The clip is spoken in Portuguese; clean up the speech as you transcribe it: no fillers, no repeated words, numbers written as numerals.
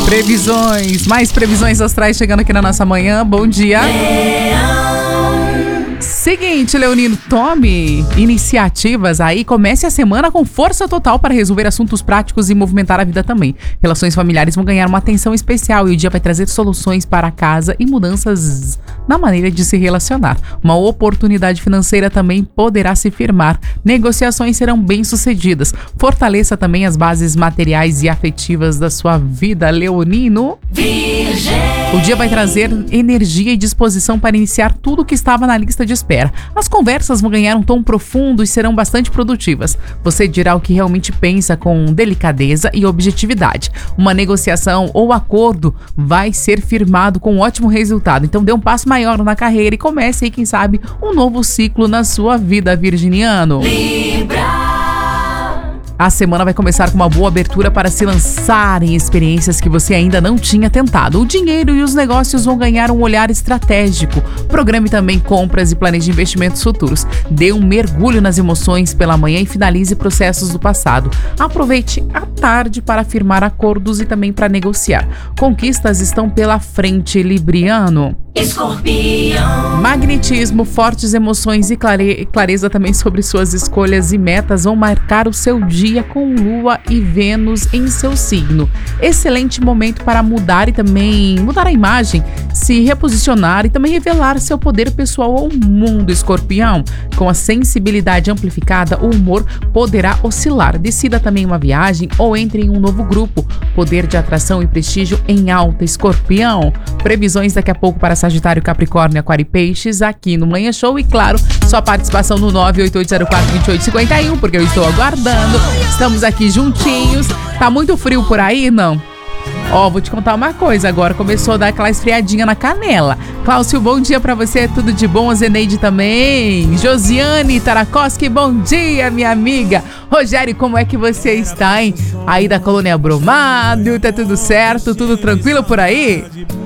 Previsões, mais previsões astrais chegando aqui na nossa manhã. Bom dia. Seguinte, Leonino, tome iniciativas aí, comece a semana com força total para resolver assuntos práticos e movimentar a vida também. Relações familiares vão ganhar uma atenção especial e o dia vai trazer soluções para a casa e mudanças na maneira de se relacionar. Uma oportunidade financeira também poderá se firmar. Negociações serão bem-sucedidas. Fortaleça também as bases materiais e afetivas da sua vida, Leonino. Virgem. O dia vai trazer energia e disposição para iniciar tudo o que estava na lista de espera. As conversas vão ganhar um tom profundo e serão bastante produtivas. Você dirá o que realmente pensa com delicadeza e objetividade. Uma negociação ou acordo vai ser firmado com um ótimo resultado. Então dê um passo maior na carreira e comece aí, quem sabe, um novo ciclo na sua vida, virginiano. Libra. A semana vai começar com uma boa abertura para se lançar em experiências que você ainda não tinha tentado. O dinheiro e os negócios vão ganhar um olhar estratégico. Programe também compras e planeje investimentos futuros. Dê um mergulho nas emoções pela manhã e finalize processos do passado. Aproveite a tarde para firmar acordos e também para negociar. Conquistas estão pela frente, Libriano. Escorpião. Magnetismo, fortes emoções e clareza também sobre suas escolhas e metas vão marcar o seu dia com Lua e Vênus em seu signo. Excelente momento para mudar e também mudar a imagem, se reposicionar e também revelar seu poder pessoal ao mundo, Escorpião. Com a sensibilidade amplificada, o humor poderá oscilar. Decida também uma viagem ou entre em um novo grupo. Poder de atração e prestígio em alta, Escorpião. Previsões daqui a pouco para Sagitário, Capricórnio, Aquário e Peixes aqui no Manhã Show. E claro, sua participação no 988042851, porque eu estou aguardando. Estamos aqui juntinhos. Tá muito frio por aí, não? Ó, vou te contar uma coisa, agora começou a dar aquela esfriadinha na canela. Cláudio, bom dia pra você, tudo de bom? A Zeneide também. Josiane Tarakoski, bom dia, minha amiga. Rogério, como é que você está, hein? Aí da Colônia Brumado, tá tudo certo? Tudo tranquilo por aí?